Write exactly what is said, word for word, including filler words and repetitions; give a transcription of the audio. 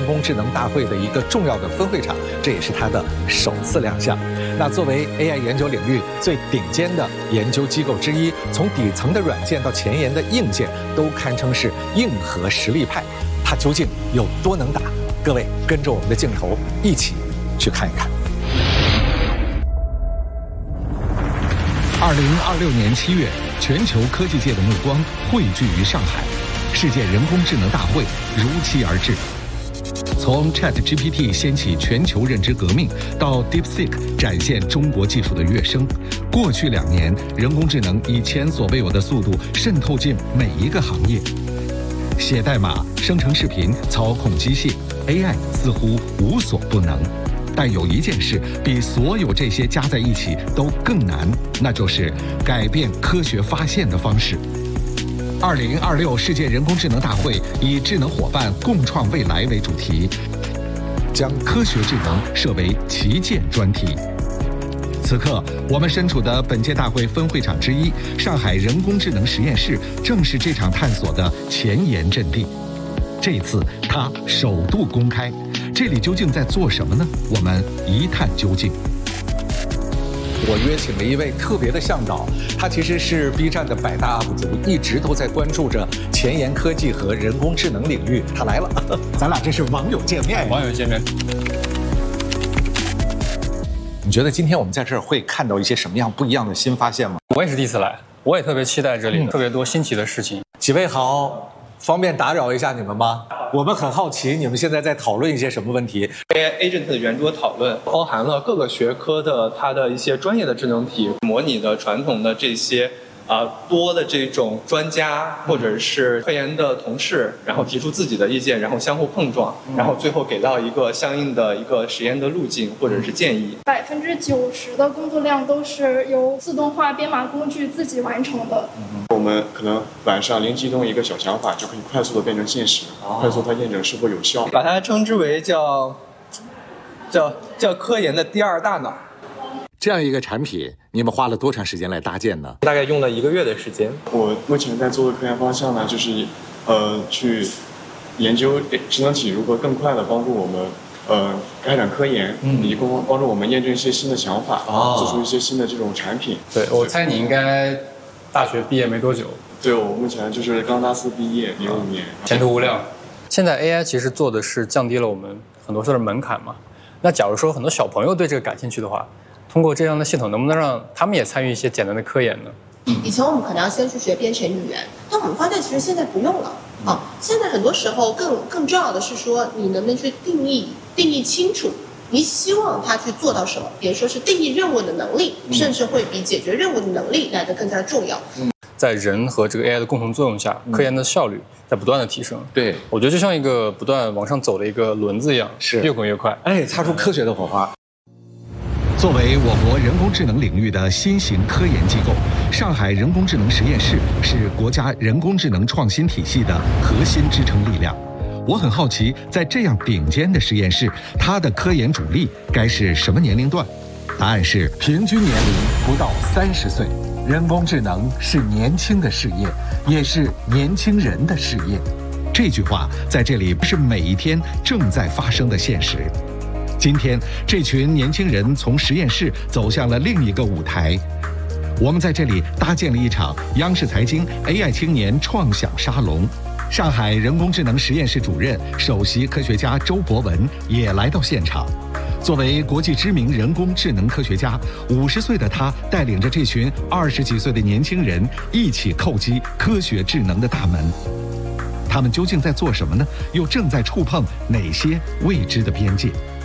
工智能大会的一个重要的分会场，这也是它的首次亮相。那作为 A I 研究领域最顶尖的研究机构之一，从底层的软件到前沿的硬件，都堪称是硬核实力派。它究竟有多能打？各位跟着我们的镜头一起去看一看。 二零二六年七月，全球科技界的目光汇聚于上海，世界人工智能大会如期而至。从 ChatGPT 掀起全球认知革命，到 DeepSeek 展现中国技术的跃升，过去两年，人工智能以前所未有的速度渗透进每一个行业。写代码、生成视频、操控机械 ，A I 似乎无所不能。但有一件事比所有这些加在一起都更难，那就是改变科学发现的方式。二零二六世界人工智能大会以智能伙伴共创未来为主题，将科学智能设为旗舰专题。此刻，我们身处的本届大会分会场之一——上海人工智能实验室，正是这场探索的前沿阵地。这次，它首度公开，这里究竟在做什么呢？我们一探究竟。 我约请了一位特别的向导，他其实是 B 站的百大 U P 主，一直都在关注着前沿科技和人工智能领域。他来了，咱俩这是网友见面。 网友见面。 你觉得今天我们在这儿会看到一些什么样不一样的新发现吗？ 我也是第一次来，我也特别期待这里、嗯、特别多新奇的事情。 几位好，方便打扰一下你们吗？我们很好奇，你们现在在讨论一些什么问题 ？A I agent 的圆桌讨论包含了各个学科的它的一些专业的智能题，模拟的传统的这些啊、呃、多的这种专家或者是科研的同事，然后提出自己的意见，然后相互碰撞，然后最后给到一个相应的一个实验的路径或者是建议。 百分之九十的工作量都是由自动化编码工具自己完成的。 嗯、我们可能晚上灵机一动一个小想法，就可以快速的变成现实，哦、快速它验证是否有效。 把它称之为叫叫叫科研的第二大脑。 这样一个产品，你们花了多长时间来搭建呢？ 大概用了一个月的时间。 我目前在做的科研方向呢，就是呃去研究智能体如何更快的帮助我们呃开展科研，嗯、以及帮帮助我们验证一些新的想法，哦、做出一些新的这种产品。 对，我猜你应该大学毕业没多久。 对，我目前就是刚大四毕业，零五年， 前途无量。现在 A I 其实做的是降低了我们很多事的门槛嘛。那假如说很多小朋友对这个感兴趣的话，通过这样的系统，能不能让他们也参与一些简单的科研呢？ 以前我们可能要先去学编程语言，但我们发现其实现在不用了啊。现在很多时候更更重要的是说，你能不能去定义定义清楚，你希望它去做到什么？比如说是定义任务的能力，甚至会比解决任务的能力来得更加重要。嗯， 在人和这个 A I 的共同作用下，科研的效率在不断的提升。 对， 我觉得就像一个不断往上走的一个轮子一样， 是越滚越快， 哎，擦出科学的火花。 作为我国人工智能领域的新型科研机构，上海人工智能实验室是国家人工智能创新体系的核心支撑力量。我很好奇，在这样顶尖的实验室，它的科研主力该是什么年龄段？答案是平均年龄不到三十岁。人工智能是年轻的事业，也是年轻人的事业。这句话在这里是每一天正在发生的现实。今天，这群年轻人从实验室走向了另一个舞台。我们在这里搭建了一场央视财经 A I 青年创想沙龙。上海人工智能实验室主任、首席科学家周博文也来到现场。作为国际知名人工智能科学家，五十岁的他带领着这群二十几岁的年轻人一起叩击科学智能的大门。他们究竟在做什么呢？又正在触碰哪些未知的边界？